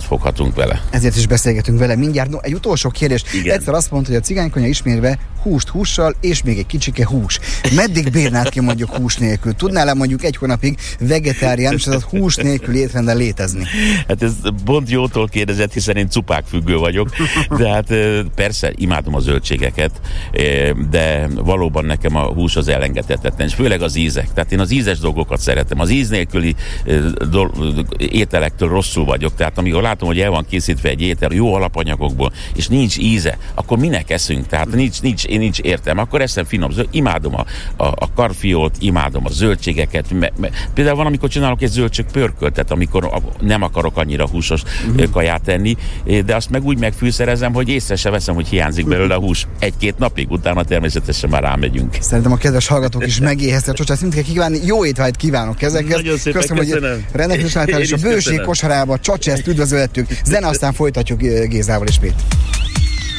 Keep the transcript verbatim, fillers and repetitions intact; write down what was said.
foghatunk vele. Ezért is beszélgetünk vele mindjárt. No, egy utolsó kérdés. Igen. Egyszer azt mondta, hogy a cigánykonyha ismérve húst hússal, és még egy kicsike hús. Meddig bírnád ki mondjuk hús nélkül? Tudnál-e mondjuk egy hónapig vegetáriánus, az hús nélkül étrenden létezni? Hát ez pont jótól kérdezett, hiszen én cupákfüggő vagyok, de hát persze imádom a zöldségeket, de valóban nekem a hús az elengedhetetlen, és főleg az ízek. Tehát én az ízes dolgokat szeretem. Az íz nélküli ételektől rosszul vagyok. Tehát amikor látom, hogy el van készítve egy étel jó alapanyagokból, és nincs íze, akkor minek eszünk? Tehát nincs, nincs, én nincs értelme. Akkor eszem finom zöld. Imádom a, a, a karfiót, imádom a zöldségeket. Me, me, például van, amikor csinálok egy zöldség pörköltet, amikor a, nem akarok annyira húsos uh-huh. kaját tenni, de azt meg úgy megfűszerezem, hogy észre se veszem, hogy hiányzik belőle a hús. Egy-két napig, utána természetesen már rámegyünk. Szerintem a kedves hallgatók is megéheztek a csocsát. Mindent kell kívánni. Jó étvágyt kívánok ezekhez. Nagyon szépen köszönöm, köszönöm, hogy rendelkezésre álltál, és a bőség kosarába Csacsezt üdvözölhetjük. Zene, aztán folytatjuk Gézával ismét.